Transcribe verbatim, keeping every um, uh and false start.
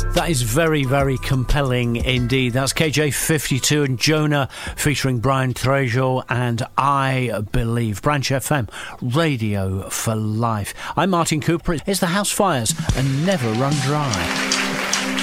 That is very, very compelling indeed. That's K J fifty-two and Jonah featuring Brian Treasure and I Believe. Branch F M, Radio for Life. I'm Martin Cooper. It's the House Fires and Never Run Dry.